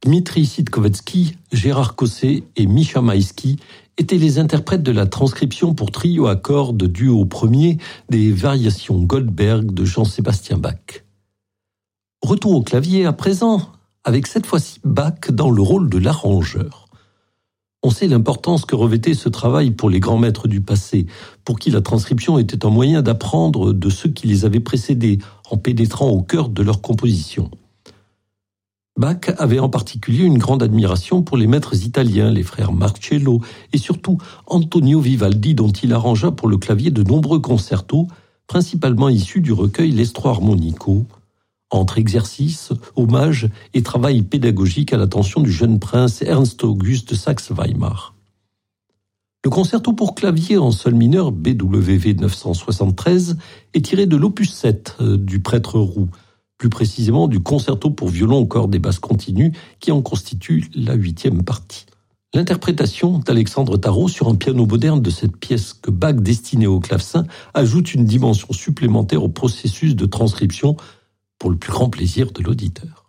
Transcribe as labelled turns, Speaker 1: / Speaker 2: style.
Speaker 1: Dmitri Sitkovetsky, Gérard Cosset et Misha Maïski étaient les interprètes de la transcription pour trio à cordes due au premier des variations Goldberg de Jean-Sébastien Bach. Retour au clavier à présent, avec cette fois-ci Bach dans le rôle de l'arrangeur. On sait l'importance que revêtait ce travail pour les grands maîtres du passé, pour qui la transcription était un moyen d'apprendre de ceux qui les avaient précédés, en pénétrant au cœur de leur composition. Bach avait en particulier une grande admiration pour les maîtres italiens, les frères Marcello, et surtout Antonio Vivaldi, dont il arrangea pour le clavier de nombreux concertos, principalement issus du recueil L'Estro Armonico, entre exercices, hommages et travail pédagogique à l'attention du jeune prince Ernst August de Saxe-Weimar. Le concerto pour clavier en sol mineur BWV 973 est tiré de l'opus 7 du prêtre Roux, plus précisément du concerto pour violon au cordes et basses continues qui en constitue la 8e partie. L'interprétation d'Alexandre Tarot sur un piano moderne de cette pièce que Bach destinait au clavecin ajoute une dimension supplémentaire au processus de transcription pour le plus grand plaisir de l'auditeur.